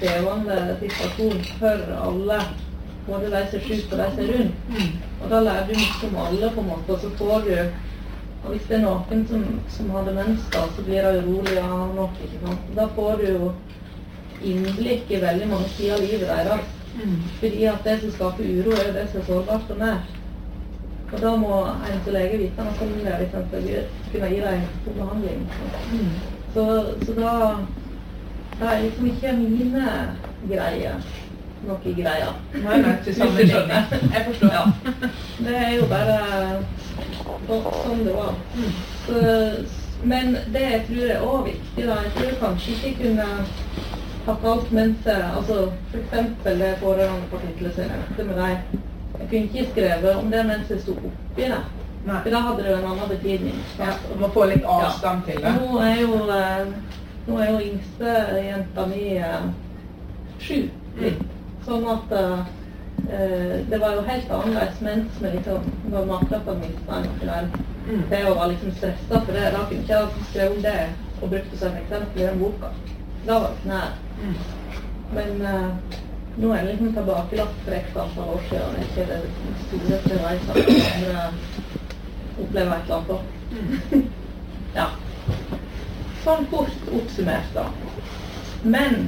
krevende situasjon for alle, både de som er syke og de som er rundt. Og da lærer du mye om alle på en måte, og så får du, og hvis det er noen som har demens da, så blir det urolig av noe, ikke sant? Da får du jo innblikk i veldig mange sider av livet deres. Fordi at det som skaper uro er jo det som er sårbart og nær. Og da må en til lege vite noe om det, hvis en skal kunne gi deg god behandling. Så da er liksom ikke mine greier noe greier. Nei, til sammenligning. Jeg forstår. Ja. Det er jo bare sånn det var. Men det jeg tror er også viktig da, jeg tror kanskje ikke kunne hatt alt mens jeg, altså for eksempel det pårørende-kapitlet som jeg nevnte med deg, jeg kunne ikke skrevet om det mens jeg stod oppi det. Nei. For da hadde det jo en annen betydning. Ja, du må få litt avstand til det. Nå er jo yngste jenta mi 7. Sånn at det var jo helt annerledes mens vi liksom var matkraftene mistet noe der. Det var liksom stresset for det. Da kunne ikke jeg skrevet om det og brukte som eksempel i den boka. Da var det nær. Men nå er det liksom tilbakelagt for x antall år siden. Det er ikke det store til vei som andre opplever et eller annet på. Ja. Sånn kort oppsummert da. Men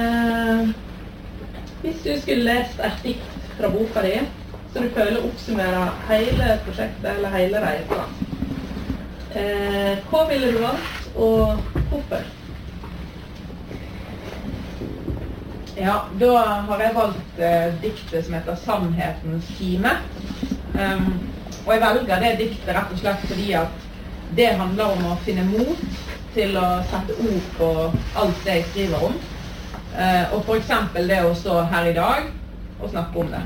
hvis du skulle lest et dikt fra boka di, så du føler oppsummerer hele prosjektet eller hele reisen, hva ville du valgt, og hvorfor? Ja, da har jeg valgt diktet som heter Sannhetens time. Og jeg velger det diktet rett og slett fordi at det handler om å finne mot til å sette ord på alt det jeg skriver om. Og for eksempel det å stå her i dag og snakke om det.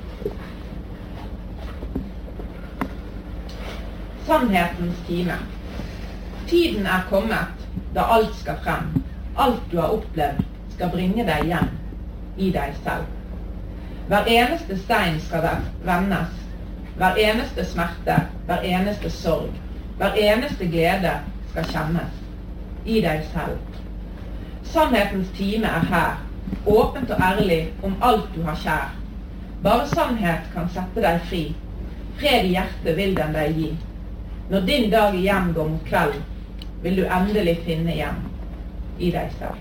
Sannhetens time. Tiden er kommet da alt skal frem. Alt du har opplevd skal bringe deg hjem i deg selv. Hver eneste stein skal vendes. Hver eneste smerte, hver eneste sorg, hver eneste glede skal kjennes i deg selv. Sannhetens time er her, åpent og ærlig om alt du har kjær. Bare sannhet kan sette deg fri. Fred i hjertet vil den deg gi. Når din dag igjen går mot kveld, vil du endelig finne hjem i deg selv.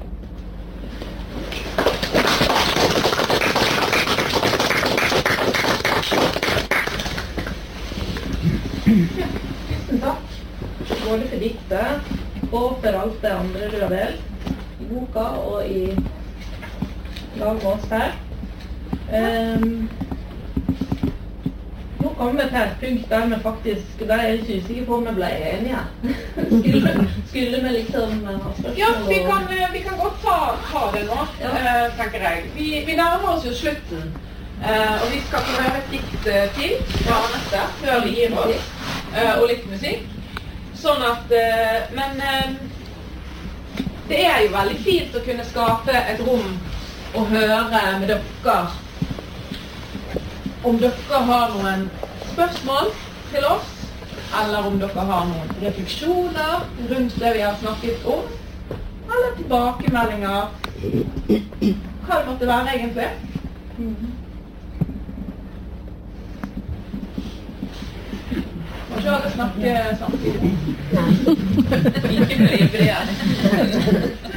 Tusen takk, både for diktet og for alt det andre du har delt i boka og i lag med oss her. Nå kommer vi til et punkt der vi faktisk, der er jeg litt usikker på om vi ble enige. Skulle vi liksom ha spørsmål? Ja, vi kan godt ta det nå, tenker jeg. Vi nærmer oss jo slutten, og vi skal få høre et dikt til fra Anette før vi gir oss, og litt musikk. Sånn at, men det er jo veldig fint å kunne skape et rom og høre med dere om dere har noen spørsmål til oss, eller om dere har noen refleksjoner rundt det vi har snakket om, eller tilbakemeldinger, hva det måtte være egentlig. Må ikke alle snakke samtidig. Nei. Ikke bli bred.